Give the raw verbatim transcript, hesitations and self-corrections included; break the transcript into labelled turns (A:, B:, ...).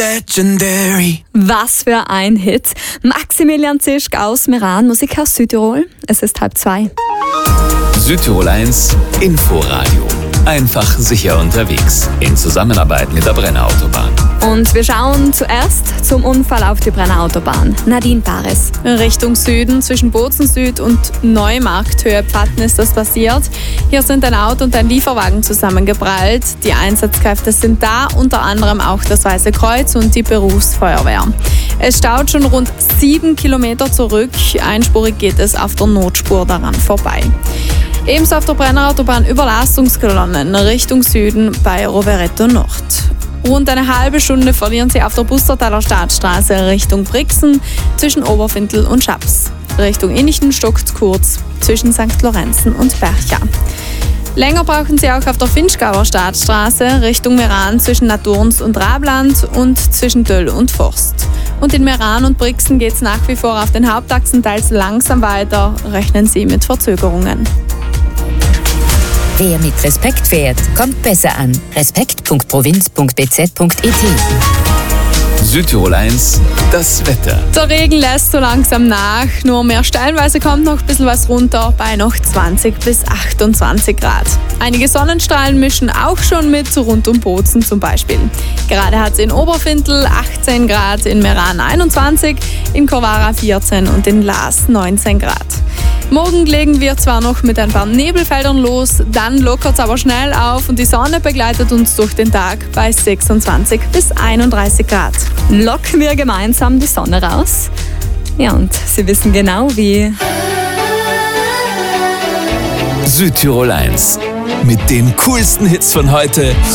A: Legendary.
B: Was für ein Hit. Maximilian Zischk aus Meran, Musik aus Südtirol. Es ist halb zwei.
A: Südtirol eins Inforadio. Einfach sicher unterwegs. In Zusammenarbeit mit der Brenner Autobahn.
B: Und wir schauen zuerst zum Unfall auf die Brenner Autobahn. Nadine Paris.
C: Richtung Süden, zwischen Bozen Süd und Neumarkt, Höhe Pfatten, ist das passiert. Hier sind ein Auto und ein Lieferwagen zusammengeprallt. Die Einsatzkräfte sind da, unter anderem auch das Weiße Kreuz und die Berufsfeuerwehr. Es staut schon rund sieben Kilometer zurück. Einspurig geht es auf der Notspur daran vorbei. Ebenso auf der Brenner Autobahn Überlastungskolonnen Richtung Süden bei Rovereto Nord. Rund eine halbe Stunde verlieren Sie auf der Bustertaler Staatsstraße Richtung Brixen zwischen Oberfintel und Schaps. Richtung Innichten stockt's kurz zwischen Sankt Lorenzen und Bercha. Länger brauchen Sie auch auf der Finchgauer Staatsstraße Richtung Meran zwischen Naturns und Rabland und zwischen Döll und Forst. Und in Meran und Brixen geht's nach wie vor auf den Hauptachsen teils langsam weiter. Rechnen Sie mit Verzögerungen.
D: Wer mit Respekt fährt, kommt besser an. respekt punkt provinz punkt b z punkt i t.
A: Südtirol eins, das Wetter.
C: Der Regen lässt so langsam nach, nur mehr stellenweise kommt noch ein bisschen was runter, bei noch zwanzig bis achtundzwanzig Grad. Einige Sonnenstrahlen mischen auch schon mit, rund um Bozen zum Beispiel. Gerade hat es in Oberfintel achtzehn Grad, in Meran einundzwanzig, in Corvara vierzehn und in Laas neunzehn Grad. Morgen legen wir zwar noch mit ein paar Nebelfeldern los, dann lockert es aber schnell auf und die Sonne begleitet uns durch den Tag bei sechsundzwanzig bis einunddreißig Grad.
B: Locken wir gemeinsam die Sonne raus. Ja, und Sie wissen genau wie.
A: Südtirol eins. Mit den coolsten Hits von heute